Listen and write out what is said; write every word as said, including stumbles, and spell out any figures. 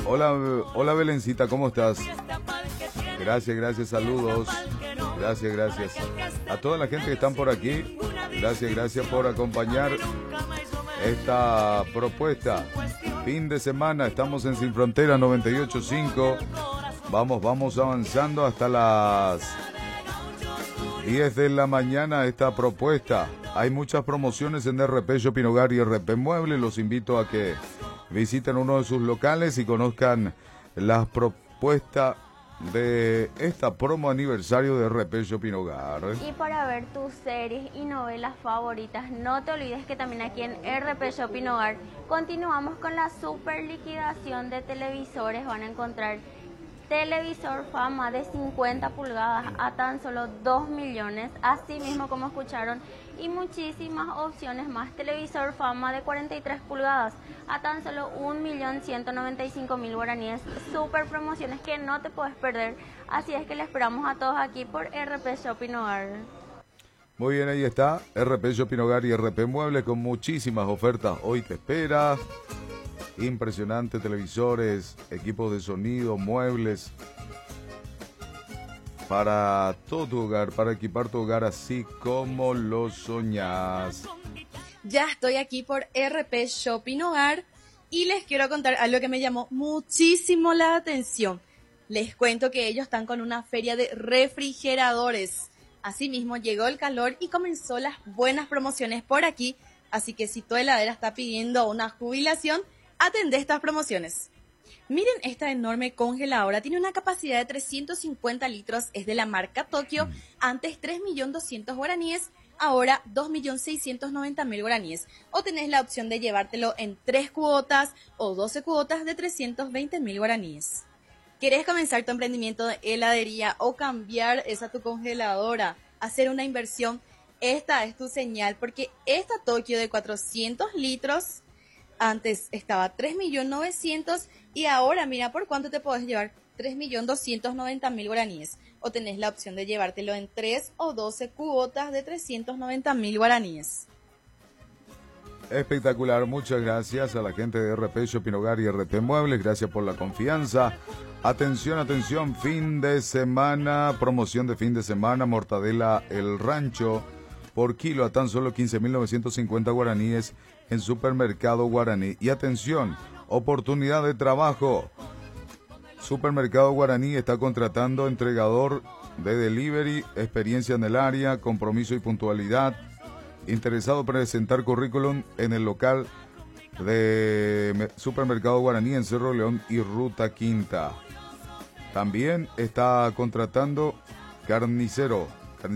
Hola, hola Belencita, ¿cómo estás? Gracias, gracias, saludos. Gracias, gracias. A toda la gente que están por aquí, gracias, gracias por acompañar esta propuesta. Fin de semana, estamos en Sin Frontera noventa y ocho punto cinco. Vamos, vamos avanzando hasta las diez de la mañana esta propuesta. Hay muchas promociones en R P Shopping Hogar y R P Muebles. Los invito a que visiten uno de sus locales y conozcan las propuestas de esta promo aniversario de R P Shopping Hogar. Y para ver tus series y novelas favoritas, no te olvides que también aquí en R P Shopping Hogar continuamos con la super liquidación de televisores. Van a encontrar televisor Fama de cincuenta pulgadas a tan solo dos millones, así mismo como escucharon, y muchísimas opciones más. Televisor Fama de cuarenta y tres pulgadas a tan solo un millón ciento noventa y cinco mil guaraníes. Super promociones que no te puedes perder, así es que le esperamos a todos aquí por R P Shopping Hogar. Muy bien, ahí está R P Shopping Hogar y R P Muebles con muchísimas ofertas. Hoy te espera. Impresionante, televisores, equipos de sonido, muebles para todo tu hogar, para equipar tu hogar así como lo soñás. Ya estoy aquí por R P Shopping Hogar y les quiero contar algo que me llamó muchísimo la atención. Les cuento que ellos están con una feria de refrigeradores. Asimismo llegó el calor y comenzó las buenas promociones por aquí, así que si tu heladera está pidiendo una jubilación, atendé estas promociones. Miren esta enorme congeladora, tiene una capacidad de trescientos cincuenta litros, es de la marca Tokio, antes tres millones doscientos guaraníes, ahora dos millones seiscientos noventa mil guaraníes. O tenés la opción de llevártelo en tres cuotas o doce cuotas de trescientos veinte mil guaraníes. ¿Querés comenzar tu emprendimiento de heladería o cambiar esa tu congeladora, hacer una inversión? Esta es tu señal, porque esta Tokio de cuatrocientos litros antes estaba tres millones novecientos y ahora mira por cuánto te podés llevar, tres millones doscientos noventa mil guaraníes. O tenés la opción de llevártelo en tres o doce cuotas de trescientos noventa mil guaraníes. Espectacular, muchas gracias a la gente de R P Shopping Hogar y R P Muebles, gracias por la confianza. Atención, atención, fin de semana, promoción de fin de semana, mortadela El Rancho por kilo a tan solo quince mil novecientos cincuenta guaraníes en Supermercado Guaraní. Y atención, oportunidad de trabajo. Supermercado Guaraní está contratando entregador de delivery, experiencia en el área, compromiso y puntualidad. Interesado presentar currículum en el local de Supermercado Guaraní en Cerro León y Ruta Quinta. También está contratando carnicero.